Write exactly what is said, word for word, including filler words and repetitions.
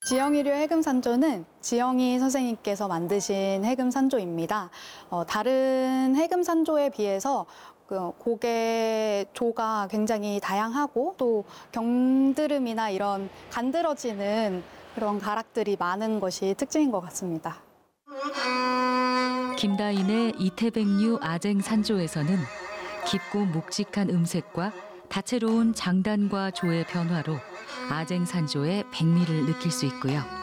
지영이류 해금산조는 지영이 선생님께서 만드신 해금산조입니다. 어, 다른 해금산조에 비해서 그 곡의 조가 굉장히 다양하고 또 경드름이나 이런 간드러지는 그런 가락들이 많은 것이 특징인 것 같습니다. 김다인의 이태백류 아쟁산조에서는 깊고 묵직한 음색과 다채로운 장단과 조의 변화로 아쟁산조의 백미를 느낄 수 있고요.